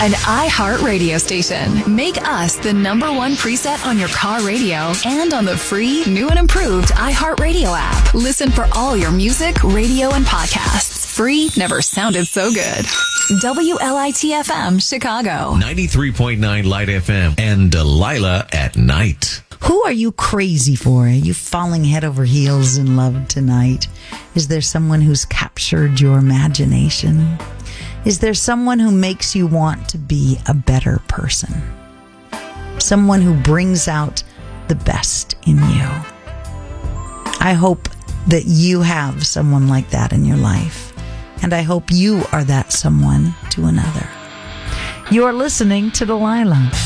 an iHeart radio station. Make us the #1 preset on your car radio and on the free, new and improved iHeart Radio app. Listen for all your music, radio, and podcasts. Free never sounded so good. WLIT-FM, Chicago. 93.9 Light FM and Delilah at night. Who are you crazy for? Are you falling head over heels in love tonight? Is there someone who's captured your imagination? Is there someone who makes you want to be a better person? Someone who brings out the best in you. I hope that you have someone like that in your life. And I hope you are that someone to another. You're listening to Delilah.